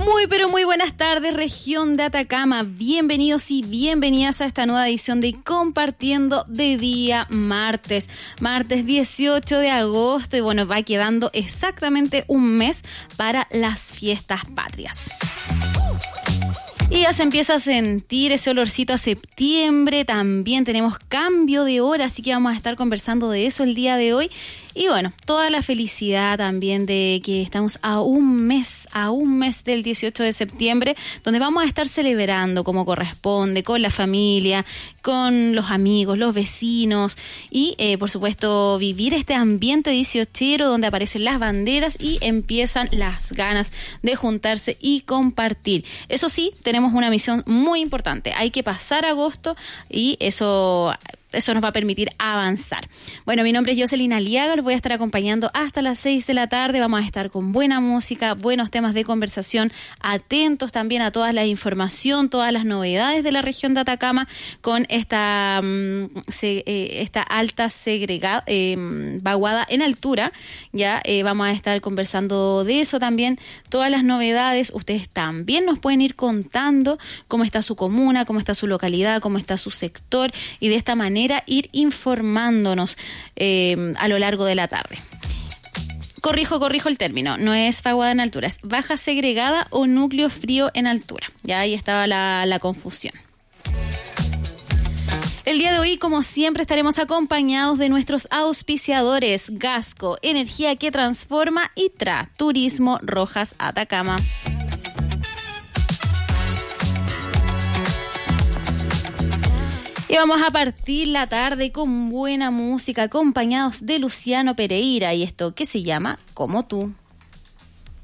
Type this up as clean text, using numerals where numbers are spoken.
Muy pero muy buenas tardes, región de Atacama. Bienvenidos y bienvenidas a esta nueva edición de Compartiendo de día martes 18 de agosto. Y bueno, va quedando exactamente un mes para las fiestas patrias. Y ya se empieza a sentir ese olorcito a septiembre. También tenemos cambio de hora, así que vamos a estar conversando de eso el día de hoy. Y bueno, toda la felicidad también de que estamos a un mes del 18 de septiembre, donde vamos a estar celebrando como corresponde, con la familia, con los amigos, los vecinos y por supuesto vivir este ambiente 18ero donde aparecen las banderas y empiezan las ganas de juntarse y compartir. Eso sí, tenemos una misión muy importante, hay que pasar agosto y eso nos va a permitir avanzar. Bueno, mi nombre es Jocelyn Aliaga, los voy a estar acompañando hasta las 6 de la tarde. Vamos a estar con buena música, buenos temas de conversación, atentos también a toda la información, todas las novedades de la región de Atacama con esta alta segregada, vaguada en altura. Ya vamos a estar conversando de eso también, todas las novedades. Ustedes también nos pueden ir contando cómo está su comuna, cómo está su localidad, cómo está su sector y de esta manera ir informándonos a lo largo de la tarde. Corrijo el término, no es vaguada en altura, es baja segregada o núcleo frío en altura. Ya ahí estaba la confusión. El día de hoy, como siempre, estaremos acompañados de nuestros auspiciadores Gasco, energía que transforma, y TRA, Turismo Rojas Atacama. Y vamos a partir la tarde con buena música, acompañados de Luciano Pereira y esto que se llama Como tú.